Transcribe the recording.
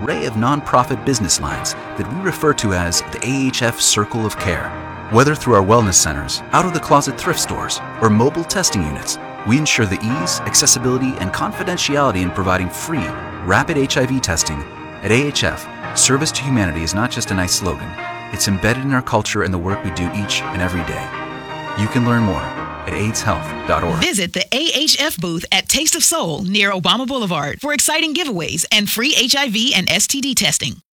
array of nonprofit business lines that we refer to as the AHF Circle of Care. Whether through our wellness centers, out-of-the-closet thrift stores, or mobile testing units, we ensure the ease, accessibility, and confidentiality in providing free, rapid HIV testing. At AHF, service to humanity is not just a nice slogan. It's embedded in our culture and the work we do each and every day. You can learn more at AIDShealth.org. Visit the AHF booth at Taste of Soul near Obama Boulevard for exciting giveaways and free HIV and STD testing.